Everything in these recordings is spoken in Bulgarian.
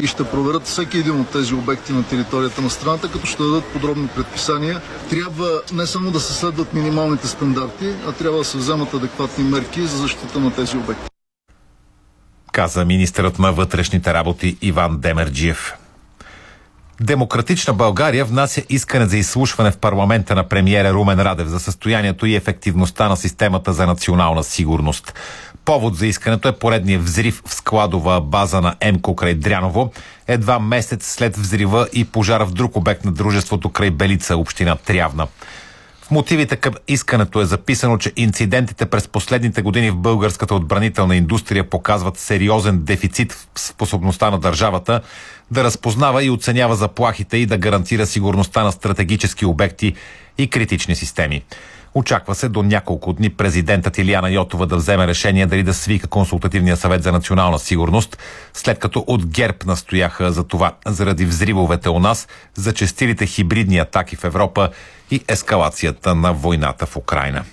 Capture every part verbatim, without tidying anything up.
и ще проверят всеки един от тези обекти на територията на страната, като ще дадат подробни предписания. Трябва не само да се следват минималните стандарти, а трябва да се вземат адекватни мерки за защита на тези обекти. Каза министърът на вътрешните работи Иван Демерджиев. Демократична България внася искане за изслушване в парламента на премиера Румен Радев за състоянието и ефективността на системата за национална сигурност. Повод за искането е поредният взрив в складова база на Емко край Дряново, едва месец след взрива и пожара в друг обект на дружеството край Белица, община Трявна. В мотивите към искането е записано, че инцидентите през последните години в българската отбранителна индустрия показват сериозен дефицит в способността на държавата да разпознава и оценява заплахите и да гарантира сигурността на стратегически обекти и критични системи. Очаква се до няколко дни президентът Илияна Йотова да вземе решение дали да свика консултативния съвет за национална сигурност, след като от ГЕРБ настояха за това заради взривовете у нас, зачестилите хибридни атаки в Европа и ескалацията на войната в Украйна.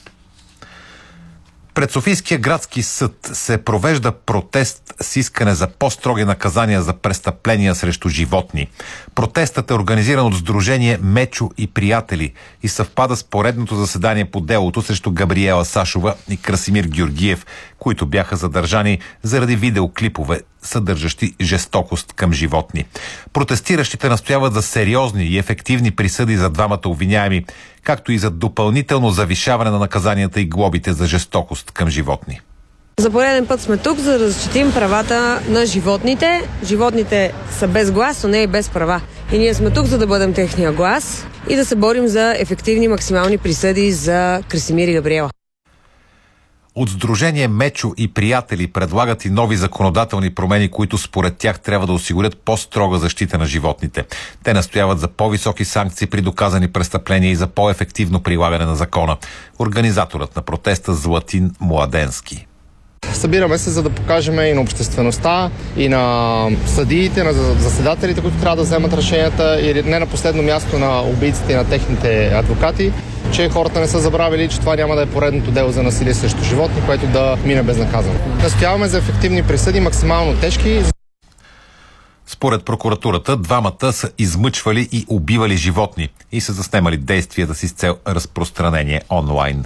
Пред Софийския градски съд се провежда протест с искане за по-строги наказания за престъпления срещу животни. Протестът е организиран от Сдружение Мечо и приятели и съвпада с поредното заседание по делото срещу Габриела Сашова и Красимир Георгиев, които бяха задържани заради видеоклипове, съдържащи жестокост към животни. Протестиращите настояват за сериозни и ефективни присъди за двамата обвиняеми, както и за допълнително завишаване на наказанията и глобите за жестокост към животни. За пореден път сме тук, за да защитим правата на животните. Животните са без глас, но не и без права. И ние сме тук, за да бъдем техния глас и да се борим за ефективни максимални присъди за Красимир и Габриела. От Сдружение Мечо и приятели предлагат и нови законодателни промени, които според тях трябва да осигурят по-строга защита на животните. Те настояват за по-високи санкции при доказани престъпления и за по-ефективно прилагане на закона. Организаторът на протеста Златин Младенски. Събираме се, за да покажем и на обществеността, и на съдиите, на заседателите, които трябва да вземат решенията, и не на последно място на убийците и на техните адвокати, че хората не са забравили, че това няма да е поредното дело за насилие срещу животни, което да мине безнаказано. Настояваме за ефективни присъди, максимално тежки. Според прокуратурата, двамата са измъчвали и убивали животни и са заснемали действията си с цел разпространение онлайн.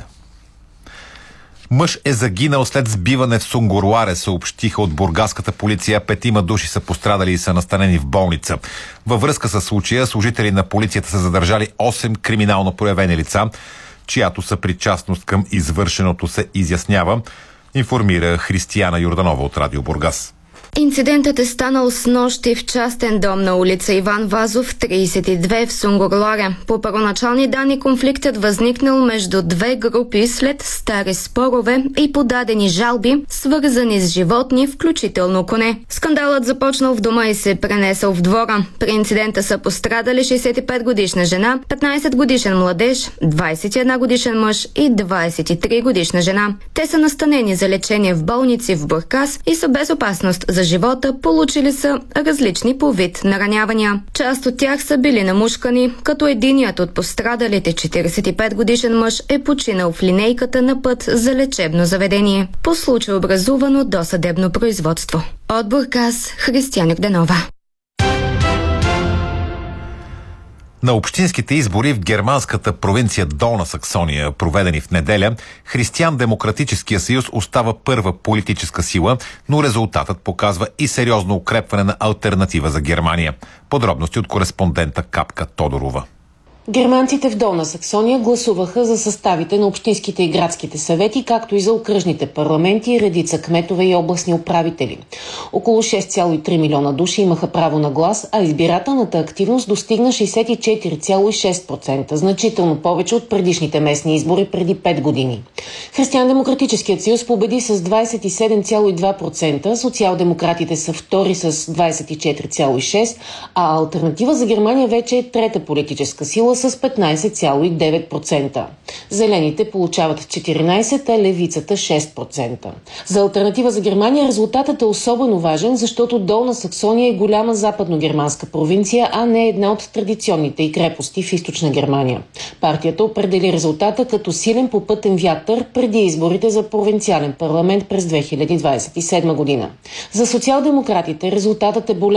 Мъж е загинал след сбиване в Сунгурларе, съобщиха от бургаската полиция. Петима души са пострадали и са настанени в болница. Във връзка с случая, служители на полицията са задържали осем криминално проявени лица, чиято съпричастност към извършеното се изяснява, информира Християна Йорданова от Радио Бургас. Инцидентът е станал снощи в частен дом на улица Иван Вазов, тридесет и две в Сунгурларе. По първоначални данни конфликтът възникнал между две групи след стари спорове и подадени жалби, свързани с животни, включително коне. Скандалът започнал в дома и се пренесъл в двора. При инцидента са пострадали шейсет и пет годишна жена, петнайсет годишен младеж, двайсет и една годишен мъж и двайсет и три годишна жена. Те са настанени за лечение в болници в Бургас и са без опасност за живота, получили са различни по вид наранявания. Част от тях са били намушкани, като единият от пострадалите четирийсет и пет годишен мъж е починал в линейката на път за лечебно заведение. По случай образувано досъдебно производство. От Бургас, Християна Йорданова. На общинските избори в германската провинция Долна Саксония, проведени в неделя, Християн-демократическия съюз остава първа политическа сила, но резултатът показва и сериозно укрепване на алтернатива за Германия. Подробности от кореспондента Капка Тодорова. Германците в Долна Саксония гласуваха за съставите на общинските и градските съвети, както и за окръжните парламенти, редица кметове и областни управители. Около шест цяло и три милиона души имаха право на глас, а избирателната активност достигна шейсет и четири цяло и шест процента, значително повече от предишните местни избори преди пет години. Християн-демократическият съюз победи с двайсет и седем цяло и два процента, социал-демократите са втори с двайсет и четири цяло и шест процента, а алтернатива за Германия вече е трета политическа сила с петнайсет цяло и девет процента. Зелените получават четиринайсет процента, а левицата шест процента. За алтернатива за Германия резултатът е особено важен, защото Долна Саксония е голяма западногерманска провинция, а не една от традиционните и крепости в източна Германия. Партията определи резултата като силен попътен вятър преди изборите за провинциален парламент през две хиляди двайсет и седма година. За социал-демократите резултатът е болезнен